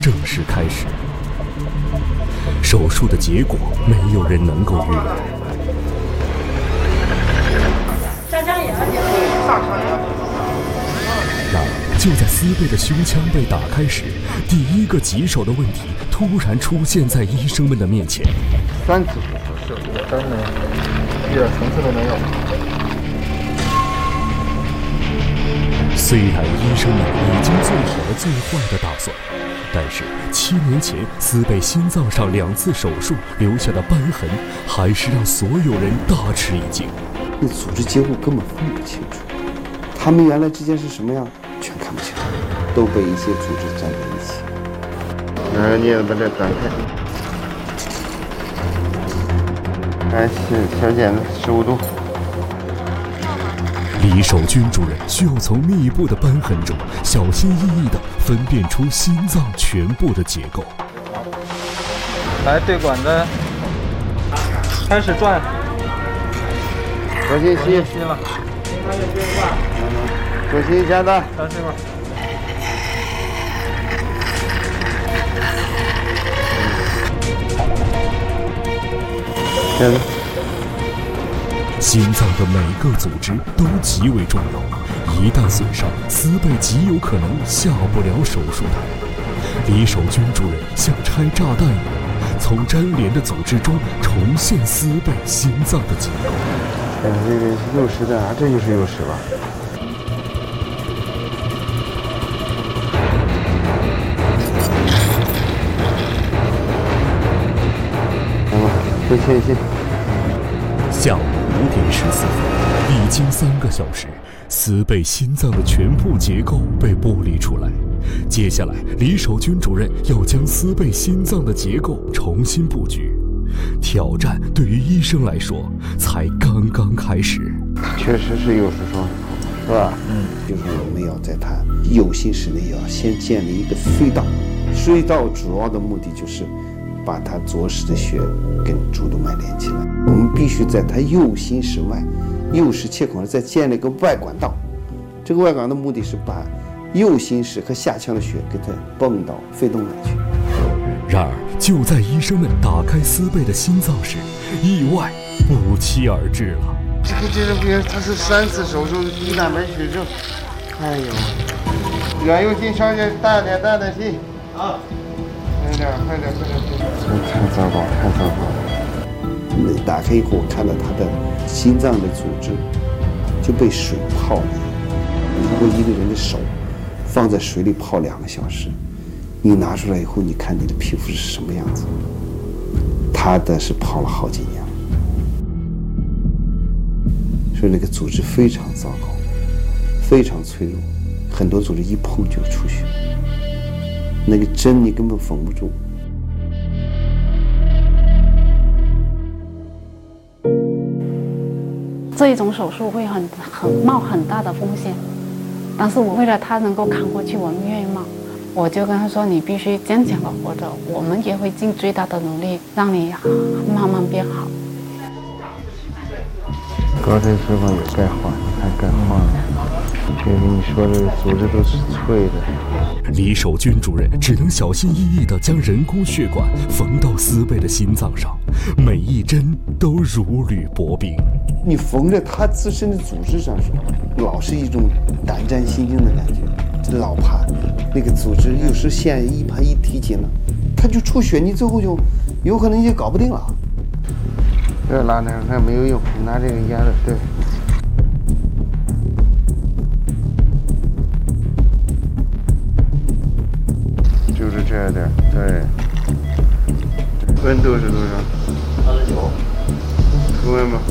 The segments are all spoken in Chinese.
正式开始。手术的结果没有人能够预料。然而，就在斯贝的胸腔被打开时，第一个棘手的问题突然出现在医生们的面前。 3次手术，真的一点层次都没有。 虽然医生们已经做好了最坏的打算，但是7年前斯贝心脏上2次手术留下的瘢痕，还是让所有人大吃一惊。 那组织结构根本分不清楚，他们原来之间是什么样，全看不清楚，都被一些组织粘在一起。 你也把这断开。小剪子15度。 李守军主任需要从密布的瘢痕中小心翼翼地分辨出心脏全部的结构。 来，对管子开始转， 左心吸了， 左心加大， 到这块。 心脏的每个组织都极为重要，一旦损伤，斯贝极有可能下不了手术台。李守军主任像拆炸弹一样，从粘连的组织中重现斯贝心脏的结构。 这个60的啊，这就是60吧？来吧，回切一切。 下午5点14分，历经3个小时，斯贝心脏的全部结构被剥离出来。接下来，李守军主任要将斯贝心脏的结构重新布局。挑战对于医生来说才刚刚开始。 确实是有时说，是吧？ 就是我们要在他右心室内要先建立一个隧道，隧道主要的目的就是把他左室的血跟主动脉连起来。我们必须在他右心室外、右室切孔再建立一个外管道，这个外管道的目的是把右心室和下腔的血给它泵到肺动脉去。 然而，就在医生们打开斯贝的心脏时，意外不期而至了。 这个病人他是3次手术低蛋白血症，哎呦，远右心稍微大点心啊，快点，太糟糕了。 打开以后，我看到他的心脏的组织就被水泡了。如果一个人的手放在水里泡2个小时，你拿出来以后，你看你的皮肤是什么样子？他的是泡了好几年了，所以那个组织非常糟糕，非常脆弱，很多组织一碰就出血，那个针你根本缝不住。 这一种手术会冒很大的风险，但是我为了他能够扛过去，我们愿意冒。我就跟他说，你必须坚强的活着，我们也会尽最大的努力让你慢慢变好。 刚才水管也钙化，你看钙化了，这个你说这个组织都是脆的。 李守军主任只能小心翼翼地将人工血管缝到斯贝的心脏上，每一针都如履薄冰。 你缝着他自身的组织上时，老是一种胆战心惊的感觉，这老怕那个组织有时线一提紧了，它就出血，你最后就有可能就搞不定了。 这拉那还没有用，你拿这个压的，对。就是这样点，对。温度是多少？89。出温吗？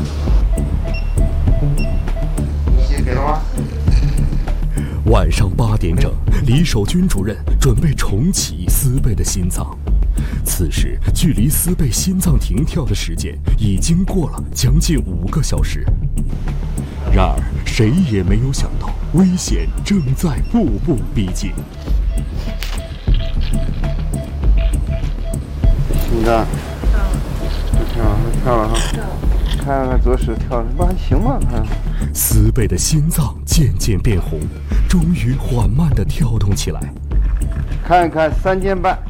给了吗？ 晚上8点整，李守军主任准备重启斯贝的心脏。此时，距离斯贝心脏停跳的时间已经过了将近5个小时。然而，谁也没有想到，危险正在步步逼近。 心脏，跳了哈，看看左室跳了，不还行吗？看。 斯贝的心脏渐渐变红，终于缓慢地跳动起来。 看看3件半。